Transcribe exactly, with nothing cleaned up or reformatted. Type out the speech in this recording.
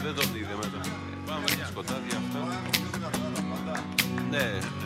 Δεν το δει, δεν με το. Πάμε, σκοτάδια αυτά. Ναι.